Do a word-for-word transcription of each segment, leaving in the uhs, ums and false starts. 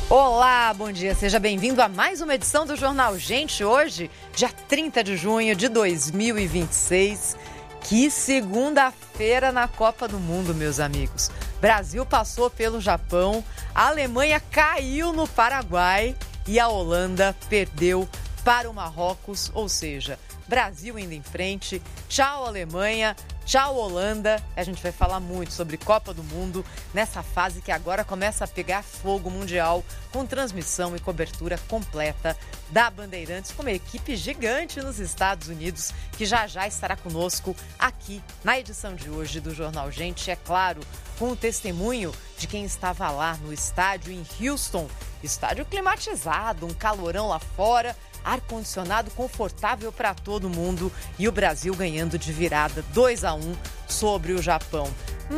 Olá, bom dia, seja bem-vindo a mais uma edição do Jornal Gente. Hoje, dia trinta de junho de dois mil e vinte e seis, que segunda-feira na Copa do Mundo, meus amigos. Brasil passou pelo Japão, a Alemanha caiu no Paraguai e a Holanda perdeu para o Marrocos, ou seja, Brasil indo em frente. Tchau, Alemanha. Tchau, Holanda. A gente vai falar muito sobre Copa do Mundo nessa fase que agora começa a pegar fogo mundial, com transmissão e cobertura completa da Bandeirantes, com uma equipe gigante nos Estados Unidos, que já já estará conosco aqui na edição de hoje do Jornal Gente. É claro, com o testemunho de quem estava lá no estádio em Houston, estádio climatizado, um calorão lá fora, ar-condicionado confortável para todo mundo e o Brasil ganhando de virada dois a um sobre o Japão.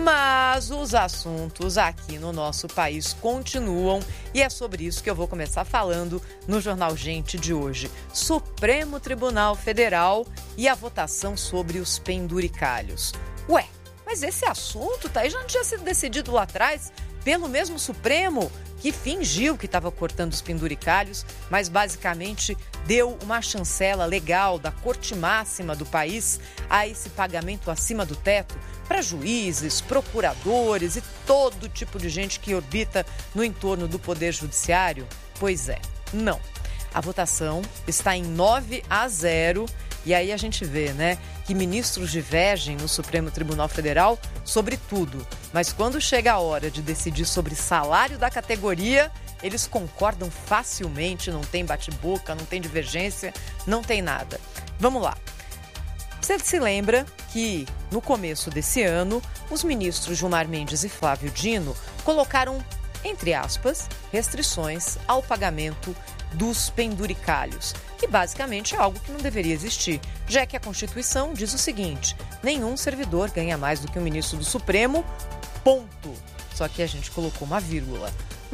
Mas os assuntos aqui no nosso país continuam e é sobre isso que eu vou começar falando no Jornal Gente de hoje. Supremo Tribunal Federal e a votação sobre os penduricalhos. Ué, mas esse assunto tá aí, já não tinha sido decidido lá atrás pelo mesmo Supremo, que fingiu que estava cortando os penduricalhos, mas basicamente deu uma chancela legal da Corte Máxima do país a esse pagamento acima do teto para juízes, procuradores e todo tipo de gente que orbita no entorno do Poder Judiciário? Pois é, não. A votação está em nove a zero e aí a gente vê, né, que ministros divergem no Supremo Tribunal Federal sobre tudo. Mas quando chega a hora de decidir sobre salário da categoria, eles concordam facilmente, não tem bate-boca, não tem divergência, não tem nada. Vamos lá. Você se lembra que, no começo desse ano, os ministros Gilmar Mendes e Flávio Dino colocaram, entre aspas, restrições ao pagamento dos penduricalhos, que basicamente é algo que não deveria existir, já que a Constituição diz o seguinte: nenhum servidor ganha mais do que um ministro do Supremo, ponto. Só que a gente colocou uma vírgula.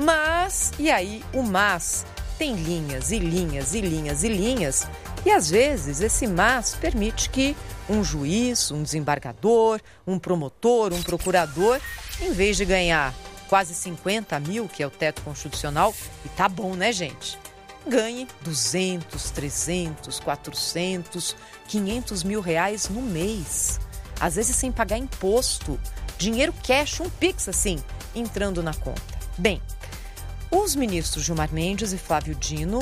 Mas, e aí o mas tem linhas e linhas e linhas e linhas, e às vezes esse mas permite que um juiz, um desembargador, um promotor, um procurador, em vez de ganhar quase cinquenta mil, que é o teto constitucional, e tá bom, né, gente? Ganhe duzentos, trezentos, quatrocentos, quinhentos mil reais no mês. Às vezes sem pagar imposto. Dinheiro cash, um pix assim, entrando na conta. Bem, os ministros Gilmar Mendes e Flávio Dino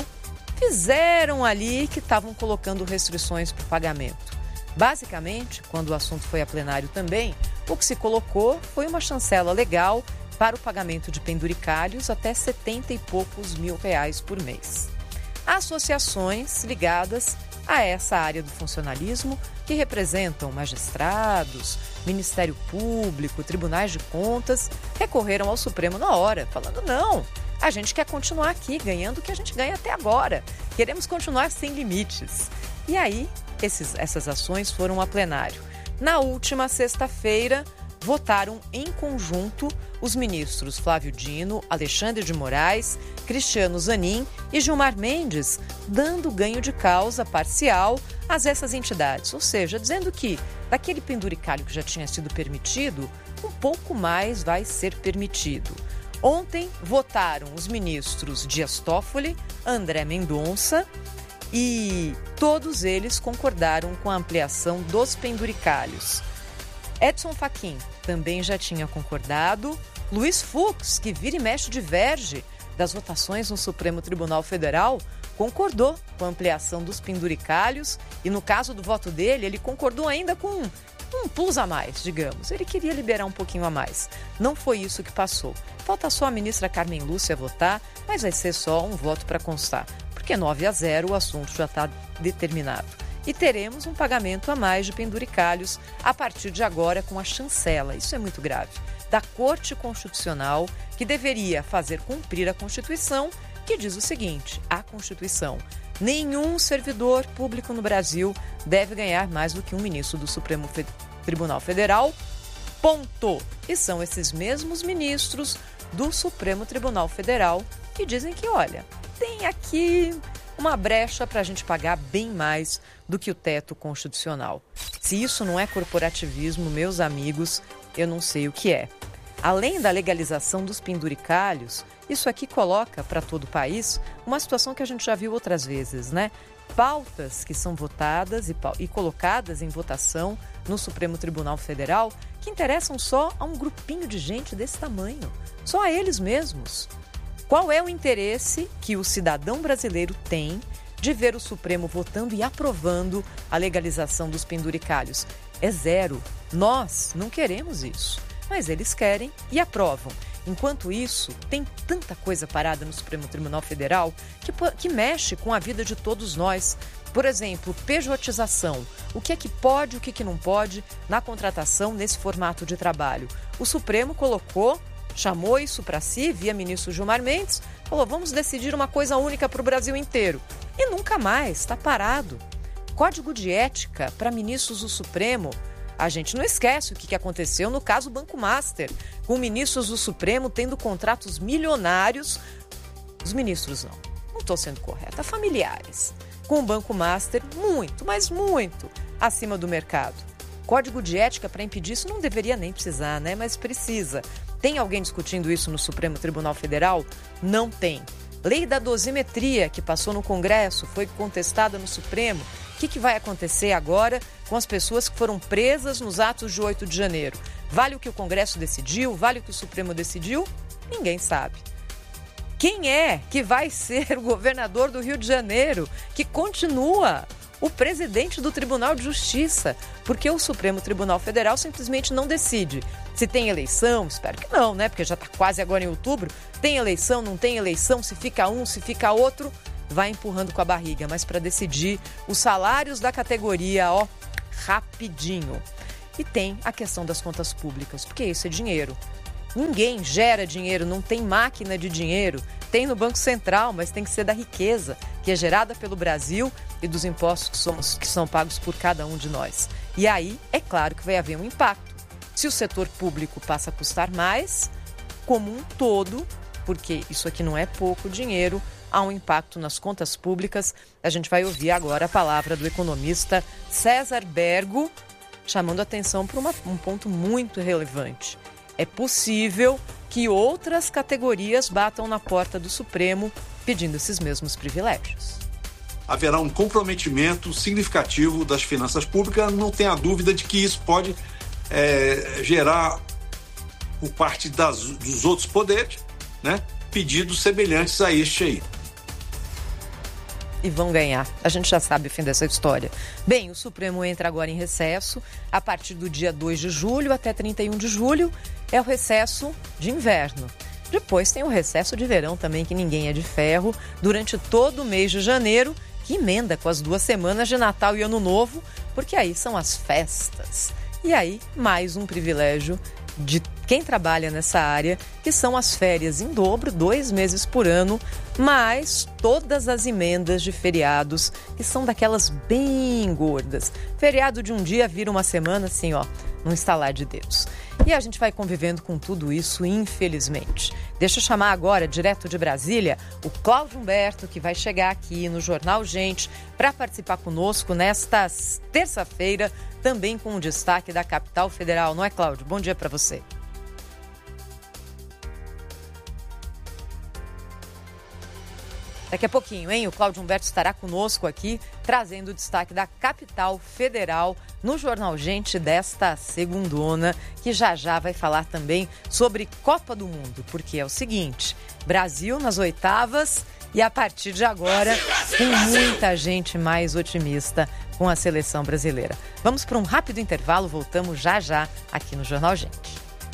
fizeram ali que estavam colocando restrições para o pagamento. Basicamente, quando o assunto foi a plenário também, o que se colocou foi uma chancela legal para o pagamento de penduricalhos até setenta e poucos mil reais por mês. Associações ligadas a essa área do funcionalismo, que representam magistrados, Ministério Público, tribunais de contas, recorreram ao Supremo na hora, falando: não, a gente quer continuar aqui ganhando o que a gente ganha até agora, queremos continuar sem limites. E aí, esses, essas ações foram a plenário. Na última sexta-feira, votaram em conjunto os ministros Flávio Dino, Alexandre de Moraes, Cristiano Zanin e Gilmar Mendes, dando ganho de causa parcial a essas entidades, ou seja, dizendo que daquele penduricalho que já tinha sido permitido, um pouco mais vai ser permitido. Ontem votaram os ministros Dias Toffoli, André Mendonça, e todos eles concordaram com a ampliação dos penduricalhos. Edson Fachin também já tinha concordado. Luiz Fux, que vira e mexe diverge das votações no Supremo Tribunal Federal, concordou com a ampliação dos penduricalhos e, no caso do voto dele, ele concordou ainda com um, um plus a mais, digamos. Ele queria liberar um pouquinho a mais. Não foi isso que passou. Falta só a ministra Carmen Lúcia votar, mas vai ser só um voto para constar, porque nove a zero o assunto já está determinado. E teremos um pagamento a mais de penduricalhos a partir de agora com a chancela. Isso é muito grave. Da Corte Constitucional, que deveria fazer cumprir a Constituição, que diz o seguinte: a Constituição: nenhum servidor público no Brasil deve ganhar mais do que um ministro do Supremo Fe- Tribunal Federal, ponto. E são esses mesmos ministros do Supremo Tribunal Federal que dizem que, olha, tem aqui uma brecha para a gente pagar bem mais do que o teto constitucional. Se isso não é corporativismo, meus amigos, eu não sei o que é. além da legalização dos penduricalhos, isso aqui coloca para todo o país uma situação que a gente já viu outras vezes, né? Pautas que são votadas e, e colocadas em votação no Supremo Tribunal Federal que interessam só a um grupinho de gente desse tamanho, só a eles mesmos. Qual é o interesse que o cidadão brasileiro tem de ver o Supremo votando e aprovando a legalização dos penduricalhos? É zero. Nós não queremos isso, mas eles querem e aprovam. Enquanto isso, tem tanta coisa parada no Supremo Tribunal Federal que, que mexe com a vida de todos nós. Por exemplo, pejotização. O que é que pode, o que é que não pode na contratação nesse formato de trabalho? O Supremo colocou, chamou isso para si, via ministro Gilmar Mendes, falou, vamos decidir uma coisa única para o Brasil inteiro. E nunca mais, está parado. Código de ética para ministros do Supremo. A gente não esquece o que aconteceu no caso Banco Master, com ministros do Supremo tendo contratos milionários. Os ministros não, não estou sendo correta, familiares. Com o Banco Master muito, mas muito acima do mercado. Código de ética para impedir isso não deveria nem precisar, né? Mas precisa. Tem alguém discutindo isso no Supremo Tribunal Federal? Não tem. Lei da dosimetria, que passou no Congresso, foi contestada no Supremo. O que, que vai acontecer agora com as pessoas que foram presas nos atos de oito de janeiro? Vale o que o Congresso decidiu? Vale o que o Supremo decidiu? Ninguém sabe. Quem é que vai ser o governador do Rio de Janeiro, que continua o presidente do Tribunal de Justiça? Porque o Supremo Tribunal Federal simplesmente não decide. Se tem eleição, espero que não, né? Porque já está quase agora em outubro. Tem eleição, não tem eleição, se fica um, se fica outro, vai empurrando com a barriga. Mas para decidir os salários da categoria, ó, rapidinho. E tem a questão das contas públicas, porque isso é dinheiro. Ninguém gera dinheiro, não tem máquina de dinheiro. Tem no Banco Central, mas tem que ser da riqueza, que é gerada pelo Brasil e dos impostos que, somos, que são pagos por cada um de nós. E aí, é claro que vai haver um impacto. Se o setor público passa a custar mais, como um todo, porque isso aqui não é pouco dinheiro, há um impacto nas contas públicas. A gente vai ouvir agora a palavra do economista César Bergo, chamando a atenção para uma, um ponto muito relevante. É possível que outras categorias batam na porta do Supremo pedindo esses mesmos privilégios. Haverá um comprometimento significativo das finanças públicas, não tenha dúvida de que isso pode é, gerar, por parte das, dos outros poderes, né, pedidos semelhantes a este aí. E vão ganhar. A gente já sabe o fim dessa história. Bem, o Supremo entra agora em recesso. A partir do dia dois de julho até trinta e um de julho é o recesso de inverno. Depois tem o recesso de verão também, que ninguém é de ferro, durante todo o mês de janeiro, que emenda com as duas semanas de Natal e Ano Novo, porque aí são as festas. E aí, mais um privilégio de quem trabalha nessa área, que são as férias em dobro, dois meses por ano, mais todas as emendas de feriados, que são daquelas bem gordas. Feriado de um dia vira uma semana, assim, ó, num estalar de dedos. E a gente vai convivendo com tudo isso, infelizmente. Deixa eu chamar agora, direto de Brasília, o Cláudio Humberto, que vai chegar aqui no Jornal Gente para participar conosco nesta terça-feira, também com o destaque da capital federal. Não é, Cláudio? Bom dia para você. Daqui a pouquinho, hein? O Cláudio Humberto estará conosco aqui, trazendo o destaque da capital federal no Jornal Gente desta segundona, que já já vai falar também sobre Copa do Mundo, porque é o seguinte, Brasil nas oitavas e a partir de agora com muita gente mais otimista com a seleção brasileira. Vamos para um rápido intervalo, voltamos já já aqui no Jornal Gente.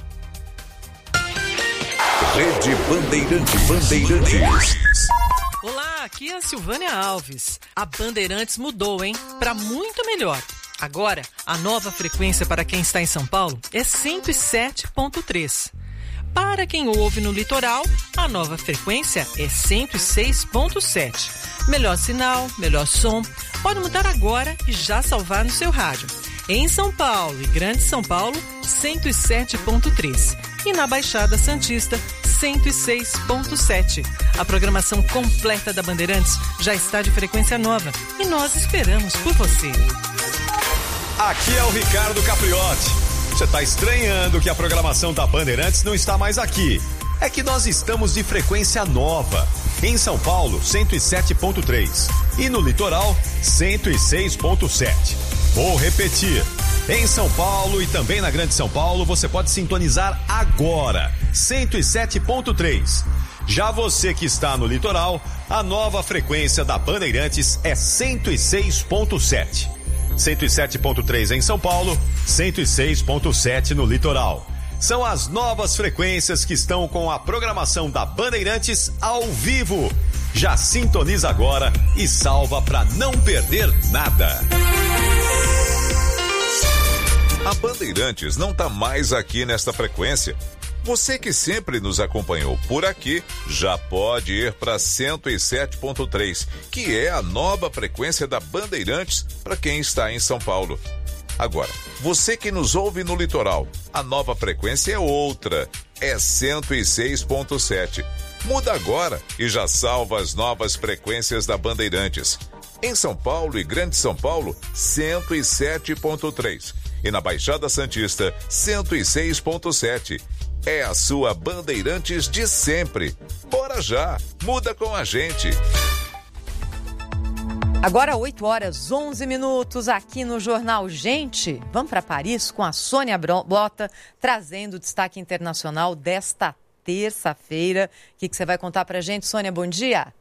Rede Bandeirante Bandeirantes. Olá, aqui é a Silvânia Alves. A Bandeirantes mudou, hein? Para muito melhor. Agora, a nova frequência para quem está em São Paulo é cento e sete ponto três. Para quem ouve no litoral, a nova frequência é cento e seis ponto sete. Melhor sinal, melhor som. Pode mudar agora e já salvar no seu rádio. Em São Paulo e Grande São Paulo, cento e sete ponto três. E na Baixada Santista, cento e seis ponto sete. A programação completa da Bandeirantes já está de frequência nova e nós esperamos por você. Aqui é o Ricardo Capriotti. Você está estranhando que a programação da Bandeirantes não está mais aqui. É que nós estamos de frequência nova. Em São Paulo, cento e sete ponto três. E no litoral, cento e seis ponto sete. Vou repetir. Em São Paulo e também na Grande São Paulo, você pode sintonizar agora. cento e sete ponto três. Já você que está no litoral, a nova frequência da Bandeirantes é cento e seis ponto sete. cento e sete ponto três em São Paulo, cento e seis ponto sete no litoral. São as novas frequências que estão com a programação da Bandeirantes ao vivo. Já sintoniza agora e salva para não perder nada. A Bandeirantes não está mais aqui nesta frequência. Você que sempre nos acompanhou por aqui, já pode ir para cento e sete ponto três, que é a nova frequência da Bandeirantes para quem está em São Paulo. Agora, você que nos ouve no litoral, a nova frequência é outra, é cento e seis ponto sete. Muda agora e já salva as novas frequências da Bandeirantes. Em São Paulo e Grande São Paulo, cento e sete ponto três. E na Baixada Santista, cento e seis ponto sete. É a sua Bandeirantes de sempre. Bora já, muda com a gente. Agora oito horas, onze minutos aqui no Jornal Gente. Vamos para Paris com a Sônia Blota, trazendo o destaque internacional desta terça-feira. O que, que você vai contar para a gente, Sônia? Bom dia.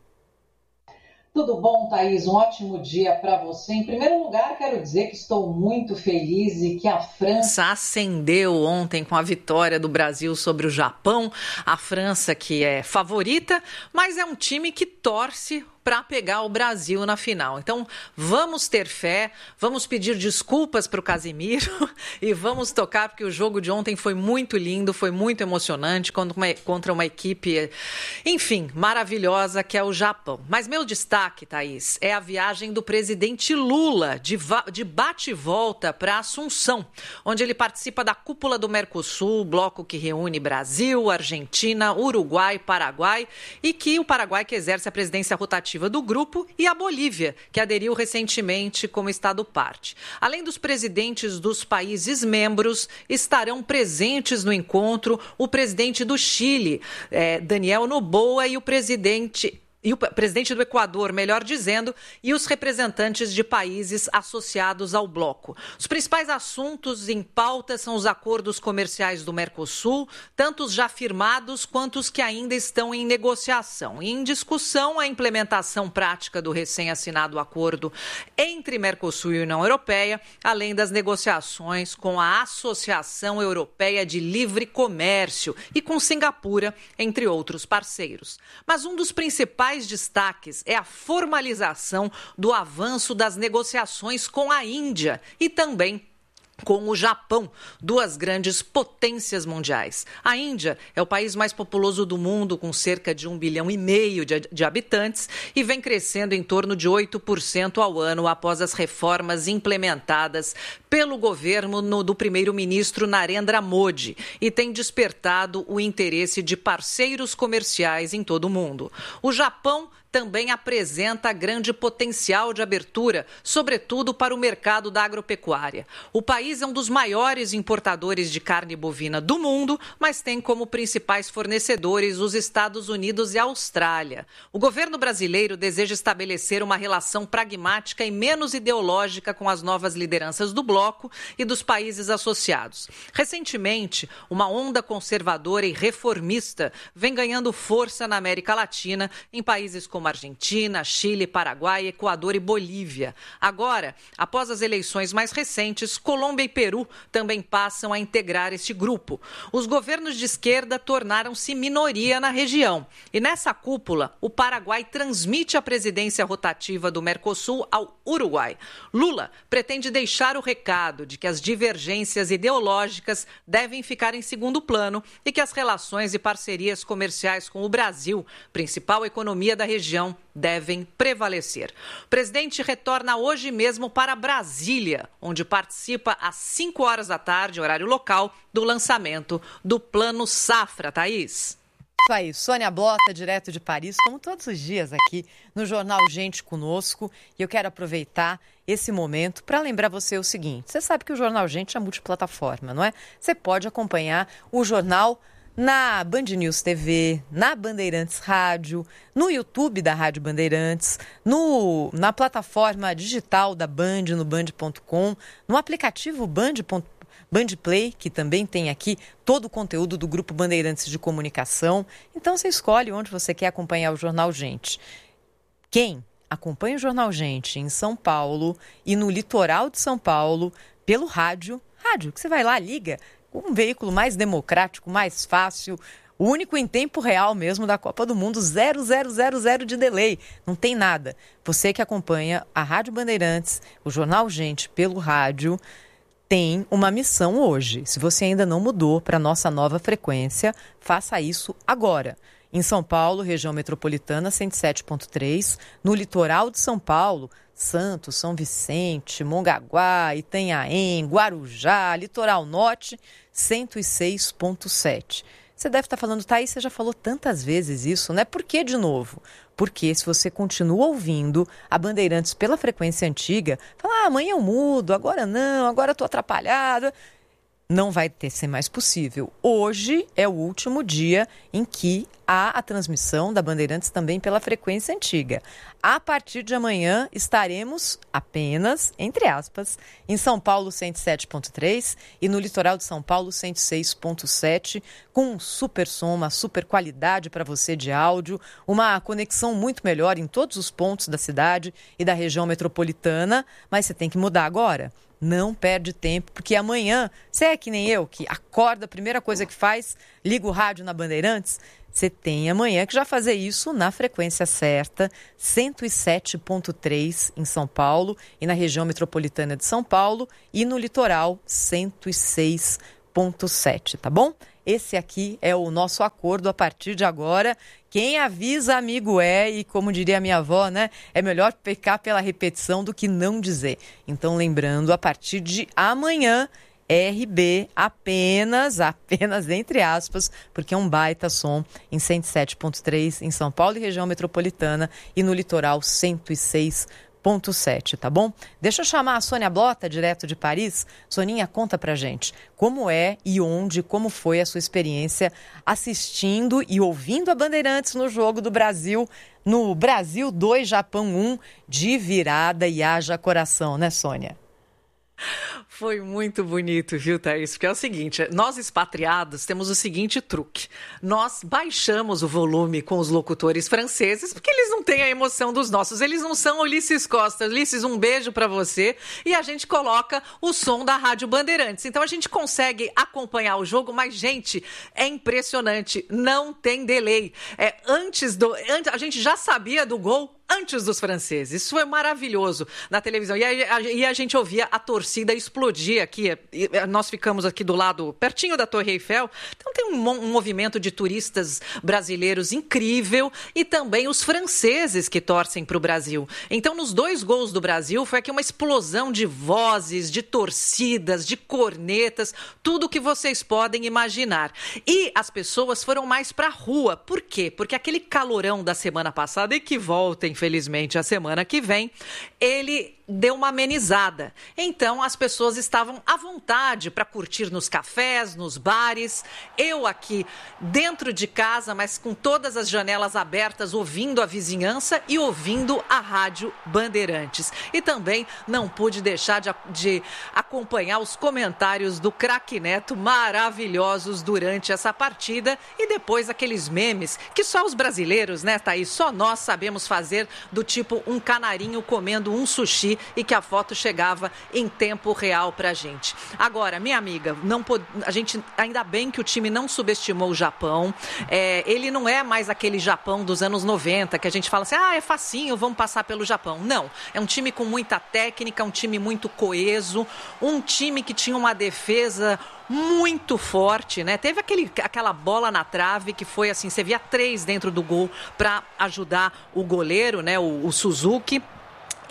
Tudo bom, Thaís? Um ótimo dia para você. Em primeiro lugar, quero dizer que estou muito feliz e que a França acendeu ontem com a vitória do Brasil sobre o Japão. A França, que é favorita, mas é um time que torce para pegar o Brasil na final. Então, vamos ter fé, vamos pedir desculpas para o Casemiro e vamos tocar, porque o jogo de ontem foi muito lindo, foi muito emocionante contra uma, contra uma equipe, enfim, maravilhosa, que é o Japão. Mas meu destaque, Thaís, é a viagem do presidente Lula de, de bate e volta para Assunção, onde ele participa da cúpula do Mercosul, bloco que reúne Brasil, Argentina, Uruguai, Paraguai, e que o Paraguai que exerce a presidência rotativa do grupo, e a Bolívia, que aderiu recentemente como Estado-parte. Além dos presidentes dos países membros, estarão presentes no encontro o presidente do Chile, eh, Daniel Noboa, e o presidente... E o presidente do Equador, melhor dizendo, e os representantes de países associados ao bloco. Os principais assuntos em pauta são os acordos comerciais do Mercosul, tanto os já firmados quanto os que ainda estão em negociação. E em discussão, a implementação prática do recém-assinado acordo entre Mercosul e União Europeia, além das negociações com a Associação Europeia de Livre Comércio e com Singapura, entre outros parceiros. Mas um dos principais destaques é a formalização do avanço das negociações com a Índia e também com o Japão, duas grandes potências mundiais. A Índia é o país mais populoso do mundo, com cerca de um bilhão e meio de, de habitantes, e vem crescendo em torno de oito por cento ao ano após as reformas implementadas pelo governo no, do primeiro-ministro Narendra Modi, e tem despertado o interesse de parceiros comerciais em todo o mundo. O Japão também apresenta grande potencial de abertura, sobretudo para o mercado da agropecuária. O país é um dos maiores importadores de carne bovina do mundo, mas tem como principais fornecedores os Estados Unidos e a Austrália. O governo brasileiro deseja estabelecer uma relação pragmática e menos ideológica com as novas lideranças do bloco e dos países associados. Recentemente, uma onda conservadora e reformista vem ganhando força na América Latina, em países como Argentina, Chile, Paraguai, Equador e Bolívia. Agora, após as eleições mais recentes, Colômbia e Peru também passam a integrar este grupo. Os governos de esquerda tornaram-se minoria na região. E nessa cúpula, o Paraguai transmite a presidência rotativa do Mercosul ao Uruguai. Lula pretende deixar o recado de que as divergências ideológicas devem ficar em segundo plano e que as relações e parcerias comerciais com o Brasil, principal economia da região, devem prevalecer. O presidente retorna hoje mesmo para Brasília, onde participa às cinco horas da tarde, horário local, do lançamento do Plano Safra, Thaís. Isso aí, Sônia Blota, direto de Paris, como todos os dias aqui no Jornal Gente conosco. E eu quero aproveitar esse momento para lembrar você o seguinte: você sabe que o Jornal Gente é multiplataforma, não é? Você pode acompanhar o jornal na Band News T V, na Bandeirantes Rádio, no YouTube da Rádio Bandeirantes, no, na plataforma digital da Band, no band ponto com, no aplicativo Band ponto com. Bandplay, que também tem aqui todo o conteúdo do Grupo Bandeirantes de Comunicação. Então você escolhe onde você quer acompanhar o Jornal Gente. Quem acompanha o Jornal Gente em São Paulo e no litoral de São Paulo, pelo rádio, rádio que você vai lá, liga, um veículo mais democrático, mais fácil, o único em tempo real mesmo da Copa do Mundo, zero zero zero zero de delay, não tem nada. Você que acompanha a Rádio Bandeirantes, o Jornal Gente pelo rádio, tem uma missão hoje. Se você ainda não mudou para a nossa nova frequência, faça isso agora. Em São Paulo, região metropolitana, cento e sete ponto três. No litoral de São Paulo, Santos, São Vicente, Mongaguá, Itanhaém, Guarujá, litoral norte, cento e seis ponto sete. Você deve estar falando, Thaís, você já falou tantas vezes isso, né? Por que de novo? Porque se você continua ouvindo a Bandeirantes pela frequência antiga, fala, ah, amanhã eu mudo, agora não, agora estou atrapalhado. Não vai ter ser mais possível. Hoje é o último dia em que há a transmissão da Bandeirantes também pela frequência antiga. A partir de amanhã estaremos apenas, entre aspas, em São Paulo cento e sete ponto três e no litoral de São Paulo cento e seis ponto sete, com um super som, uma super qualidade para você de áudio, uma conexão muito melhor em todos os pontos da cidade e da região metropolitana, mas você tem que mudar agora. Não perde tempo, porque amanhã, você é que nem eu, que acorda, a primeira coisa que faz, liga o rádio na Bandeirantes, você tem amanhã que já fazer isso na frequência certa, cento e sete ponto três em São Paulo e na região metropolitana de São Paulo e no litoral cento e seis ponto sete, tá bom? Esse aqui é o nosso acordo a partir de agora. Quem avisa, amigo é, e como diria a minha avó, né? É melhor pecar pela repetição do que não dizer. Então, lembrando, a partir de amanhã, R B apenas, apenas entre aspas, porque é um baita som em cento e sete ponto três em São Paulo e região metropolitana e no litoral cento e seis ponto sete, tá bom? Deixa eu chamar a Sônia Blota, direto de Paris. Soninha, conta pra gente como é e onde, como foi a sua experiência assistindo e ouvindo a Bandeirantes no jogo do Brasil, no Brasil dois, Japão um, de virada, e haja coração, né, Sônia? Foi muito bonito, viu, Thaís? Porque é o seguinte, nós expatriados temos o seguinte truque. Nós baixamos o volume com os locutores franceses, porque eles não têm a emoção dos nossos. Eles não são Ulisses Costa. Ulisses, um beijo pra você. E a gente coloca o som da Rádio Bandeirantes. Então a gente consegue acompanhar o jogo, mas, gente, é impressionante. Não tem delay. É, antes do, a gente já sabia do gol antes dos franceses. Isso foi maravilhoso na televisão. E a, a, e a gente ouvia a torcida explodir aqui. E nós ficamos aqui do lado, pertinho da Torre Eiffel. Então tem um, um movimento de turistas brasileiros incrível e também os franceses que torcem para o Brasil. Então, nos dois gols do Brasil, foi aqui uma explosão de vozes, de torcidas, de cornetas, tudo que vocês podem imaginar. E as pessoas foram mais para a rua. Por quê? Porque aquele calorão da semana passada, e que volta, infelizmente, a semana que vem, ele deu uma amenizada. Então, as pessoas estavam à vontade para curtir nos cafés, nos bares. Eu aqui dentro de casa, mas com todas as janelas abertas, ouvindo a vizinhança e ouvindo a Rádio Bandeirantes. E também não pude deixar de, de acompanhar os comentários do Craque Neto, maravilhosos durante essa partida, e depois aqueles memes que só os brasileiros, né, Thaís? Só nós sabemos fazer, do tipo um canarinho comendo um sushi, e que a foto chegava em tempo real pra gente. Agora, minha amiga, não pod... a gente, ainda bem que o time não subestimou o Japão. É, ele não é mais aquele Japão dos anos noventa, que a gente fala assim, ah, é facinho, vamos passar pelo Japão. Não, é um time com muita técnica, um time muito coeso, um time que tinha uma defesa muito forte, né? Teve aquele, aquela bola na trave que foi assim, você via três dentro do gol para ajudar o goleiro, né, o, o Suzuki.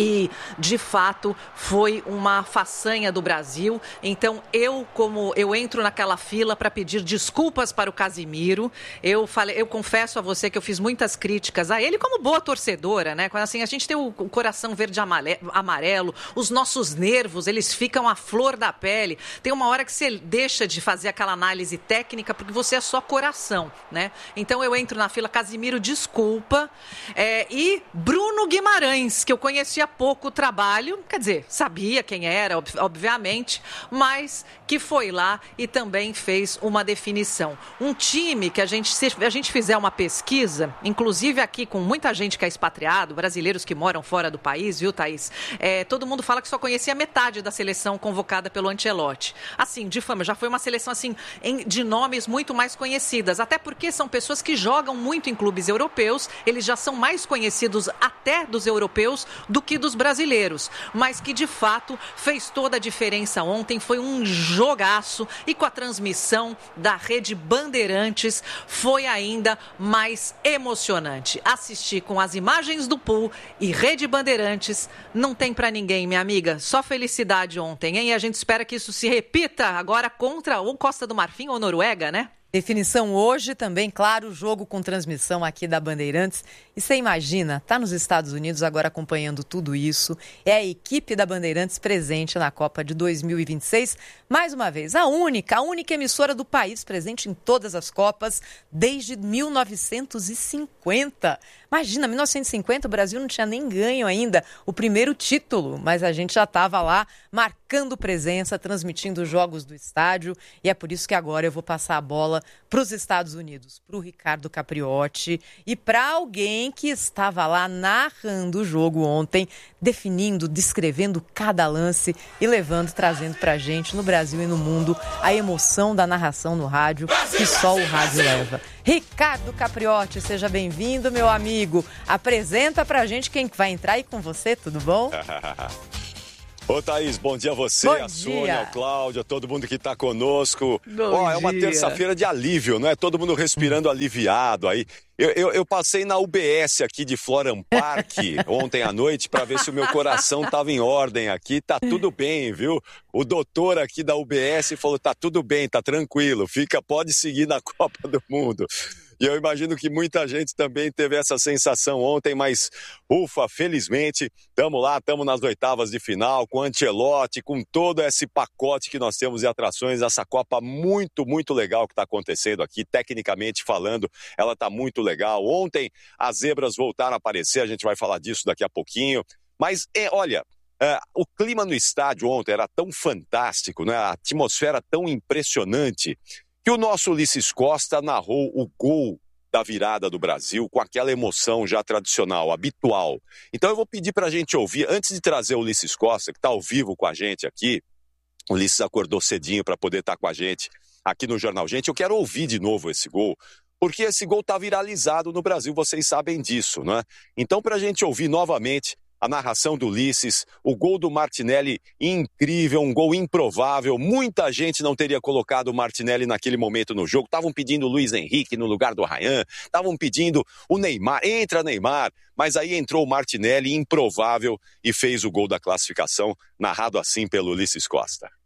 E, de fato, foi uma façanha do Brasil. Então, eu, como eu entro naquela fila para pedir desculpas para o Casimiro, eu falei, eu confesso a você que eu fiz muitas críticas a ele como boa torcedora, né? Quando assim, a gente tem o coração verde amarelo, os nossos nervos, eles ficam à flor da pele. Tem uma hora que você deixa de fazer aquela análise técnica porque você é só coração, né? Então, eu entro na fila, Casimiro, desculpa. É, e Bruno Guimarães, que eu conhecia pouco o trabalho, quer dizer, sabia quem era, obviamente, mas que foi lá e também fez uma definição. Um time que a gente, se a gente fizer uma pesquisa, inclusive aqui com muita gente que é expatriado, brasileiros que moram fora do país, viu, Thaís? É, todo mundo fala que só conhecia metade da seleção convocada pelo Ancelotti. Assim, de fama, já foi uma seleção assim, em, de nomes muito mais conhecidas, até porque são pessoas que jogam muito em clubes europeus, eles já são mais conhecidos até dos europeus do que dos brasileiros, mas que de fato fez toda a diferença ontem, foi um jogaço e com a transmissão da Rede Bandeirantes foi ainda mais emocionante. Assistir com as imagens do pool e Rede Bandeirantes não tem pra ninguém, minha amiga, só felicidade ontem, hein? E a gente espera que isso se repita agora contra ou Costa do Marfim ou Noruega, né? Definição hoje também, claro, jogo com transmissão aqui da Bandeirantes. E você imagina, tá nos Estados Unidos agora acompanhando tudo isso. É a equipe da Bandeirantes presente na Copa de dois mil e vinte e seis. Mais uma vez, a única, a única emissora do país presente em todas as Copas desde mil novecentos e cinquenta. Imagina, mil novecentos e cinquenta, o Brasil não tinha nem ganho ainda o primeiro título, mas a gente já estava lá marcando presença, transmitindo os jogos do estádio. E é por isso que agora eu vou passar a bola para os Estados Unidos, para o Ricardo Capriotti e para alguém que estava lá narrando o jogo ontem, definindo, descrevendo cada lance e levando, trazendo para a gente no Brasil e no mundo a emoção da narração no rádio que só o rádio leva. Ricardo Capriotti, seja bem-vindo, meu amigo. Apresenta para a gente quem vai entrar aí com você, tudo bom? Ô, Thaís, bom dia a você, bom a Sônia, dia. a Cláudia, todo mundo que está conosco. Bom Ó, é uma dia. terça-feira de alívio, não é? Todo mundo respirando aliviado aí. Eu, eu, eu passei na U B S aqui de Florham Park ontem à noite para ver se o meu coração estava em ordem aqui. Tá tudo bem, viu? O doutor aqui da U B S falou, tá tudo bem, tá tranquilo, fica, pode seguir na Copa do Mundo. E eu imagino que muita gente também teve essa sensação ontem, mas ufa, felizmente, estamos lá, estamos nas oitavas de final, com o Ancelotti, com todo esse pacote que nós temos de atrações, essa Copa muito, muito legal que está acontecendo aqui, tecnicamente falando, ela está muito legal. Ontem as zebras voltaram a aparecer, a gente vai falar disso daqui a pouquinho, mas é, olha... É, o clima no estádio ontem era tão fantástico, né? A atmosfera tão impressionante, que o nosso Ulisses Costa narrou o gol da virada do Brasil com aquela emoção já tradicional, habitual. Então eu vou pedir para a gente ouvir, antes de trazer o Ulisses Costa, que está ao vivo com a gente aqui, o Ulisses acordou cedinho para poder estar tá com a gente aqui no Jornal Gente, eu quero ouvir de novo esse gol, porque esse gol está viralizado no Brasil, vocês sabem disso, né? Então para a gente ouvir novamente a narração do Ulisses, o gol do Martinelli incrível, um gol improvável, muita gente não teria colocado o Martinelli naquele momento no jogo, estavam pedindo o Luiz Henrique no lugar do Arrayán, estavam pedindo o Neymar, entra Neymar, mas aí entrou o Martinelli improvável e fez o gol da classificação, narrado assim pelo Ulisses Costa.